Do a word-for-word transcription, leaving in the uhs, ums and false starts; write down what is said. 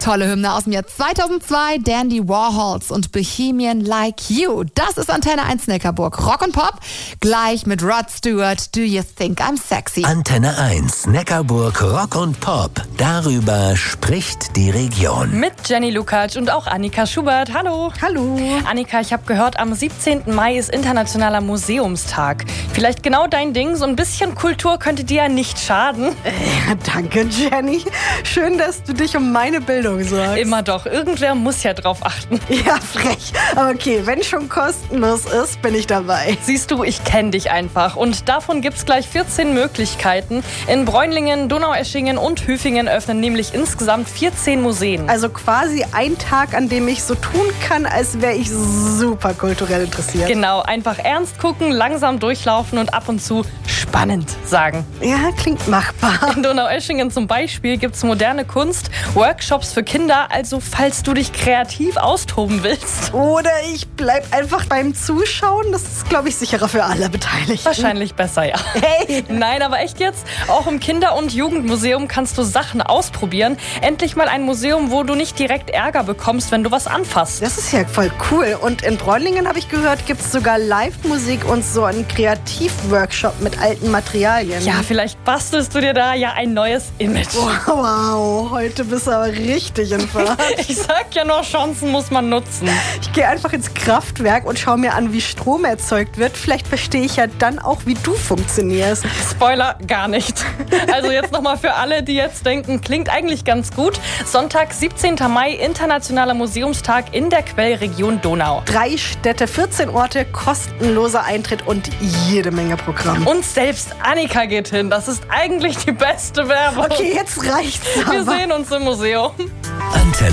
tolle Hymne aus dem Jahr zweitausendzwei, Dandy Warhols und Bohemian Like You. Das ist Antenne eins Neckarburg. Rock und Pop, gleich mit Rod Stewart, Do You Think I'm Sexy? Antenne eins Neckarburg Rock und Pop. Darüber spricht die Region. Mit Jenny Lukacs und auch Annika Schubert. Hallo. Hallo. Annika, ich habe gehört, am siebzehnten Mai ist Internationaler Museumstag. Vielleicht genau dein Ding, so ein bisschen Kultur könnte dir ja nicht schaden. Ja, danke, Jenny. Schön, dass du dich um meine Bildung sorgst. Immer doch, irgendwer muss ja drauf achten. Ja, frech. Aber okay, wenn schon kostenlos ist, bin ich dabei. Siehst du, ich kenne dich einfach. Und davon gibt's gleich vierzehn Möglichkeiten. In Bräunlingen, Donaueschingen und Hüfingen öffnen nämlich insgesamt vierzehn Museen. Also quasi ein Tag, an dem ich so tun kann, als wäre ich super kulturell interessiert. Genau, einfach ernst gucken, langsam durchlaufen und ab und zu spannend sagen. Ja, klingt machbar. In Donaueschingen zum Beispiel gibt's moderne Kunst, Workshops für Kinder, also falls du dich kreativ austoben willst. Oder ich bleib einfach beim Zuschauen. Das ist, glaube ich, sicherer für alle Beteiligten. Wahrscheinlich besser, ja. Hey! Nein, aber echt jetzt? Auch im Kinder- und Jugendmuseum kannst du Sachen ausprobieren. Endlich mal ein Museum, wo du nicht direkt Ärger bekommst, wenn du was anfasst. Das ist ja voll cool. Und in Bräunlingen, habe ich gehört, gibt es sogar Live-Musik und so einen Kreativworkshop mit alten Materialien. Ja, vielleicht bastelst du dir da ja ein neues Image. Wow, heute bist du aber richtig in Fahrt. Ich sag ja nur, Chancen muss man nutzen. Ich gehe einfach ins Kraftwerk und schaue mir an, wie Strom erzeugt wird. Vielleicht verstehe ich ja dann auch, wie du funktionierst. Spoiler, gar nicht. Also jetzt nochmal für alle, die jetzt denken, klingt eigentlich ganz gut. Sonntag, siebzehnten Mai, Internationaler Museumstag in der Quellregion Donau. Drei Städte, vierzehn Orte, kostenloser Eintritt und jede Menge Programm. Und selbst Annika geht hin. Das ist eigentlich die beste Werbung. Okay, jetzt reicht's aber. Wir sehen uns im Museum. Antenne